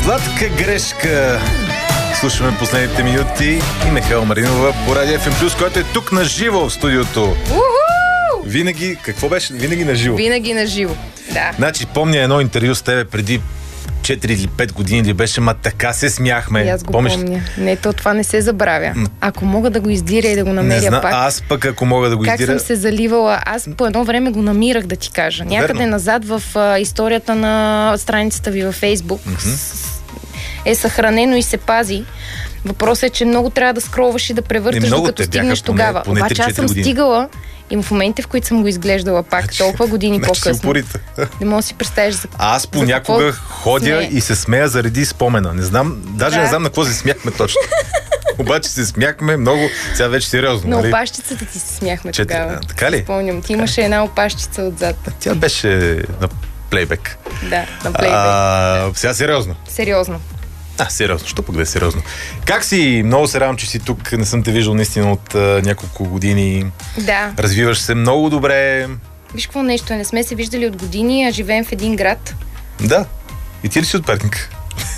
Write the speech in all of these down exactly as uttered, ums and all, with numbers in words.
Сладка грешка. Слушаме последните минути и Михаела Маринова по Радио Еф Ем Плюс, който е тук на живо в студиото. Уху! Винаги, какво беше? Винаги на живо. Винаги на живо, да. Значи, помня едно интервю с тебе преди четири или пет години ли беше, ма така се смяхме. И аз го Помниш? помня. Не, то това не се забравя. Ако мога да го издиря и да го намеря Не зна, пак. аз пък ако мога да го как издиря... съм се заливала. Аз по едно време го намирах, да ти кажа. Някъде Верно. назад в а, историята на страницата ви във Фейсбук Mm-hmm. е съхранено и се пази. Въпросът е, че много трябва да скролваш и да превърташ, много докато те стигнеш бяха поне- тогава. поне Обаче аз три-четири съм години. стигала и в моментите, в които съм го изглеждала пак, толкова години Значи си по-късно. упорита. Не мога да си представиш за Аз понякога за какво ходя смея. и се смея заради спомена. Не знам, даже Да. не знам на какво се смяхме точно. Обаче се смяхме много, сега вече сериозно. На нали? опашчицата ти се смяхме Четири, тогава. а, така ли? Спомням. Ти имаше една опашчица отзад. Тя беше на плейбек. Да, на плейбек. А, сега сериозно. Сериозно. А, сериозно, що пък да е сериозно. Как си? Много се радвам, че си тук. Не съм те виждал наистина от а, няколко години. Да. Развиваш се много добре. Виж какво нещо, не сме се виждали от години, а живеем в един град. Да. И ти ли си от Перник?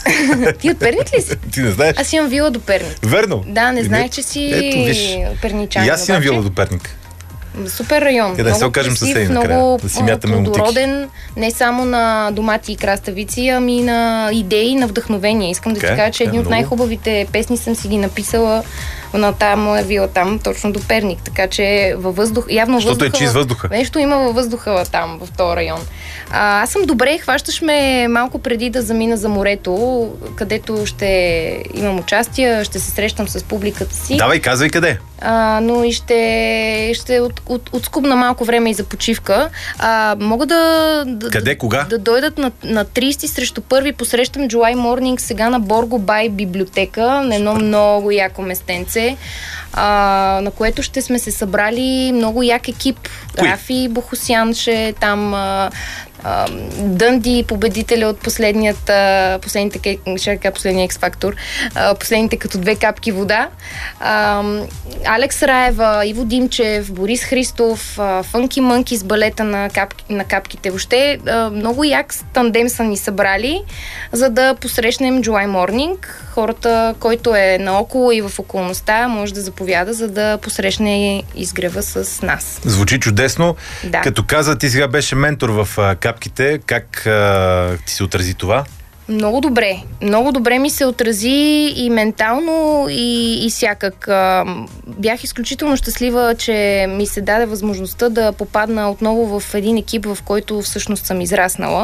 Ти от Перник ли си? Ти не знаеш? Аз имам вила до Перник. Верно. Да, не Еми, знаех, че си ето, виж. перничанин. И аз имам обаче. вила до Перник. Супер район. Къде се много окажем красив, съседи много накрая, да си мятаме мотики. плодороден, не само на домати и краставици, ами на идеи, на вдъхновение. Искам да Така е, ти кажа, че така е, едни от много. най-хубавите песни съм си ги написала на тая моя вила там, точно до Перник. Така че във въздух, явно Защото въздуха... е чист въздуха. Нещо има във въздуха там, в този район. А, аз съм добре, хващаш ме малко преди да замина за морето, където ще имам участие, ще се срещам с публиката си. Давай, казвай къде. А, но и ще, ще от, от, отскубна малко време и за почивка. А, мога да, да, Къде, кога? да дойдат на, на трийсети срещу първи. Посрещам July Morning сега на Борго Бай библиотека, на едно много яко местенце, а, на което ще сме се събрали много як екип. Кои? Рафи Бохосян ще е там, а, а, Дънди, победителя от последният, а, последните, ще кажа последния X-Factor, а, последните като две капки вода. А, Алекс Раева, Иво Димчев, Борис Христов, Фънки Мънки с балета на, капки, на капките. Въобще а, много як тандем са ни събрали, за да посрещнем July Morning. Хората, който е наоколо и в околността, може да заповяда, за да посрещне изгрева с нас. Звучи чудесно. Да. Като каза, ти сега беше ментор в а, капките. Как а, ти се отрази това? Много добре. Много добре ми се отрази и ментално, и, и всякак. А, бях изключително щастлива, че ми се даде възможността да попадна отново в един екип, в който всъщност съм израснала.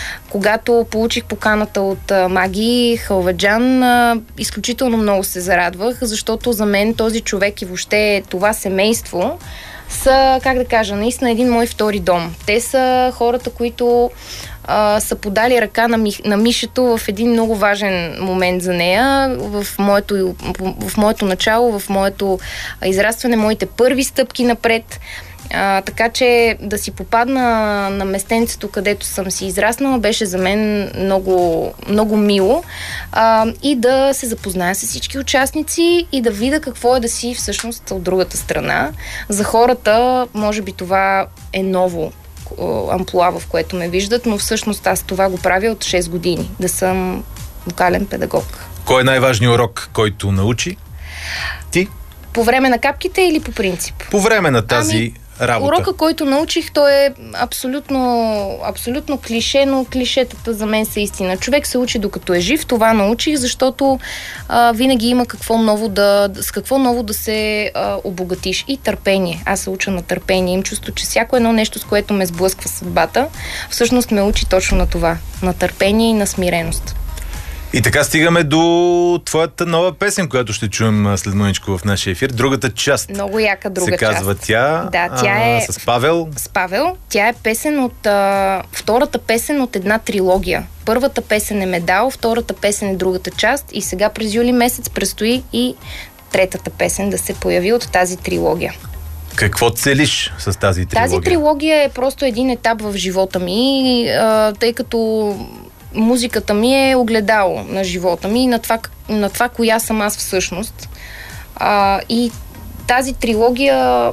Когато получих поканата от а, Маги Халваджан, а, изключително много се зарадвах, защото за мен този човек и въобще това семейство са, как да кажа, наистина един мой втори дом. Те са хората, които а, са подали ръка на, ми, на Мишето в един много важен момент за нея, в моето, в моето начало, в моето израстване, моите първи стъпки напред. А, така че да си попадна на местенцето, където съм си израснала, беше за мен много, много мило. А, и да се запозная с всички участници и да видя какво е да си всъщност от другата страна. За хората, може би това е ново амплоа, в което ме виждат, но всъщност аз това го правя от шест години. Да съм вокален педагог. Кой е най-важният урок, който научи? Ти? По време на капките или по принцип? По време на тази ами, работа. Урока, който научих, той е абсолютно, абсолютно клише, но клишетата за мен са истина. Човек се учи докато е жив, това научих, защото а, винаги има какво ново да, с какво ново да се а, обогатиш. И търпение. Аз се уча на търпение. Им чувство, че всяко едно нещо, с което ме сблъсква съдбата, всъщност ме учи точно на това. На търпение и на смиреност. И така стигаме до твоята нова песен, която ще чуем след мъничко в нашия ефир. Другата част. Много яка друга се казва част. тя. Да, тя е а, с Павел. С Павел. Тя е песен от а, втората песен от една трилогия. Първата песен е Медал, втората песен е другата част и сега през юли месец предстои и третата песен да се появи от тази трилогия. Какво целиш с тази трилогия? Тази трилогия е просто един етап в живота ми, а, тъй като музиката ми е огледало на живота ми и на това, на това коя съм аз всъщност. А, и тази трилогия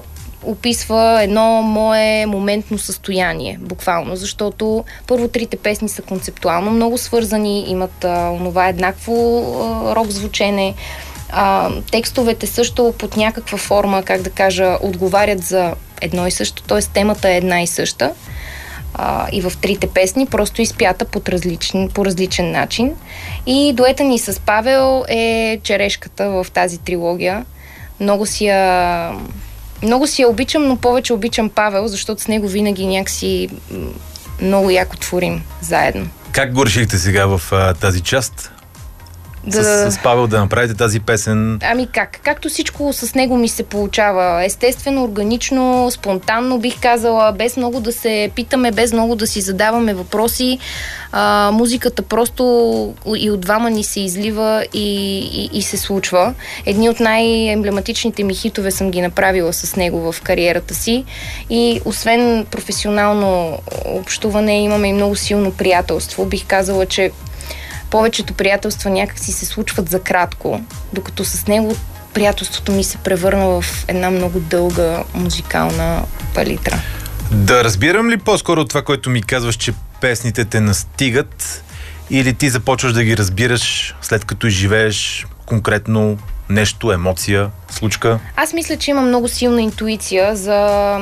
описва едно мое моментно състояние, буквално, защото първо трите песни са концептуално много свързани, имат а, онова еднакво а, рок звучене. А, текстовете също под някаква форма, как да кажа, отговарят за едно и също, т.е. темата е една и съща. Uh, и в трите песни, просто изпята по различен, по различен начин. И дуета ни с Павел е черешката в тази трилогия. Много си я, много си я обичам, но повече обичам Павел, защото с него винаги някакси много яко творим заедно. Как го решихте сега в а, тази част? Да... С, с Павел да направите тази песен? Ами как? Както всичко с него ми се получава. Естествено, органично, спонтанно бих казала, без много да се питаме, без много да си задаваме въпроси. А, музиката просто и от двама ни се излива и, и, и се случва. Едни от най-емблематичните ми хитове съм ги направила с него в кариерата си и освен професионално общуване имаме и много силно приятелство. Бих казала, че повечето приятелства някакси се случват за кратко, докато с него приятелството ми се превърна в една много дълга музикална палитра. Да разбирам ли по-скоро това, което ми казваш, че песните те настигат, или ти започваш да ги разбираш след като изживееш конкретно нещо, емоция, случка? Аз мисля, че имам много силна интуиция за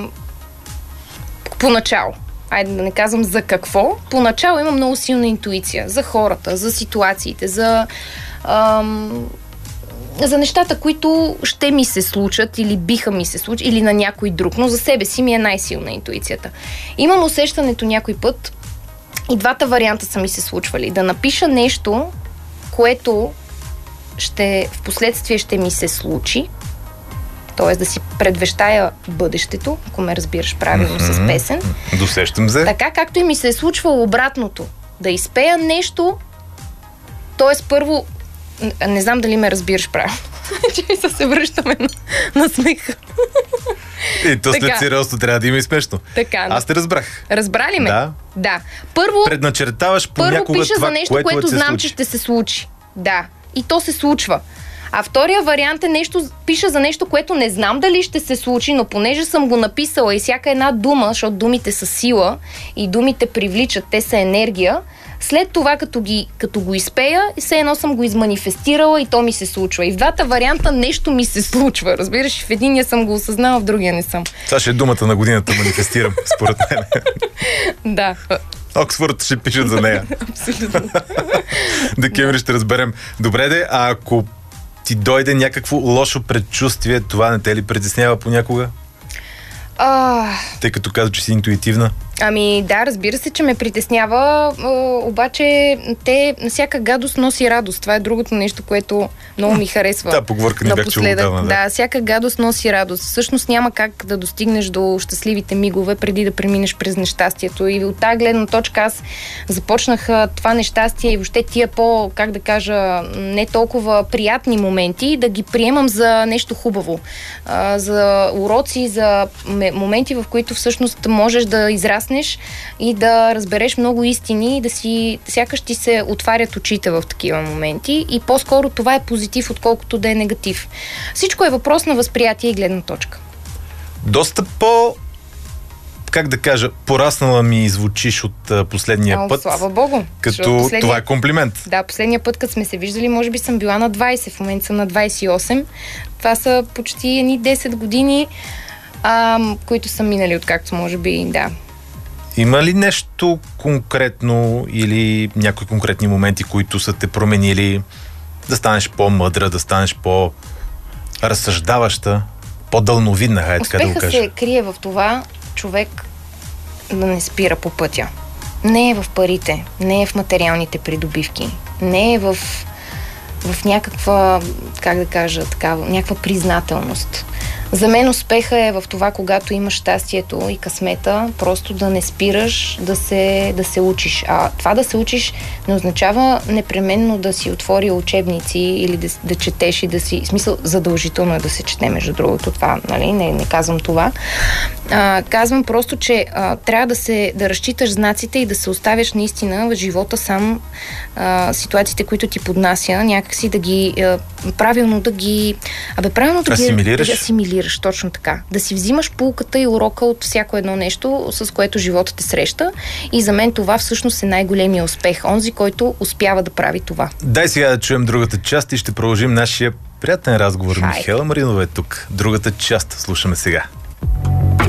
поначало. Айде да не казвам за какво. Поначало имам много силна интуиция за хората, за ситуациите, за, ам, за нещата, които ще ми се случат или биха ми се случат, или на някой друг, но за себе си ми е най-силна интуицията. Имам усещането някой път, и двата варианта са ми се случвали, да напиша нещо, което ще, в последствие ще ми се случи, т.е. да си предвещая бъдещето, ако ме разбираш правилно mm-hmm. с песен. Досещам се. Така както и ми се е случвало обратното. Да изпея нещо, т.е. първо, не знам дали ме разбираш правилно, че се връщаме на, на смеха. И то след сериозно трябва да има и смешно. Така, аз те разбрах. Разбрали ме? Да. Да. Първо, предначертаваш понякога първо пиша това, за нещо, което, което знам, случи. че ще се случи. Да. И то се случва. А втория вариант е нещо, пиша за нещо, което не знам дали ще се случи, но понеже съм го написала и всяка една дума, защото думите са сила и думите привличат, те са енергия, след това като, ги, като го изпея, все едно съм го изманифестирала и то ми се случва. И в двата варианта нещо ми се случва. Разбираш, в единия съм го осъзнала, в другия не съм. Това ще е думата на годината, манифестирам, според мен. Да. Оксфорд ще пишат за нея. Абсолютно. Декември ще разберем. Добре де, а ако ти дойде някакво лошо предчувствие, това не те ли притеснява понякога? А... Тъй като каза, че си интуитивна. Ами да, разбира се, че ме притеснява, а, обаче те, всяка гадост носи радост. Това е другото нещо, което много ми харесва. Да, поговорка ни бях чула отдавна. Да. да, всяка гадост носи радост. Всъщност няма как да достигнеш до щастливите мигове преди да преминеш през нещастието. И от тази гледна точка аз започнах това нещастие и въобще тия по, как да кажа, не толкова приятни моменти, да ги приемам за нещо хубаво. А, за уроци, за моменти, в които всъщност можеш да израснеш и да разбереш много истини и да си, сякаш ти се отварят очите в такива моменти и по-скоро това е позитив, отколкото да е негатив. Всичко е въпрос на възприятие и гледна точка. Доста по, как да кажа, пораснала ми звучиш от а, последния О, път. Слава Богу. Като последния... това е комплимент. Да, последния път, като сме се виждали, може би съм била на двайсет, в момента съм на двайсет и осем. Това са почти едни десет години, а, които са минали, откакто може би, да. Има ли нещо конкретно или някои конкретни моменти, които са те променили да станеш по-мъдра, да станеш по-разсъждаваща, по-дълновидна, хайде така да го кажа? Успеха се крие в това човек да не спира по пътя. Не е в парите, не е в материалните придобивки, не е в, в някаква, как да кажа, такава, някаква признателност. За мен успеха е в това, когато имаш щастието и късмета, просто да не спираш да се, да се учиш. А това да се учиш не означава непременно да си отворил учебници или да, да четеш и да си... В смисъл, задължително е да се чете, между другото, това, нали? Не, не казвам това. А, казвам просто, че а, трябва да се да разчиташ знаците и да се оставяш наистина в живота сам а, ситуациите, които ти поднася, някакси да ги а, правилно да ги... Абе, правилно да асимилираш. ги... асимилираш, точно така. Да си взимаш пулката и урока от всяко едно нещо, с което живота те среща. И за мен това всъщност е най-големия успех. Онзи, който успява да прави това. Дай сега да чуем другата част и ще продължим нашия приятен разговор. Хайде. Михаела Маринова е тук. Другата част слушаме сега.